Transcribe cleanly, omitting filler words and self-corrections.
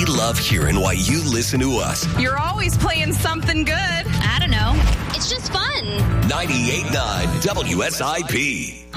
We love hearing why you listen to us. You're always playing something good. I don't know. It's just fun. 98.9 WSIP.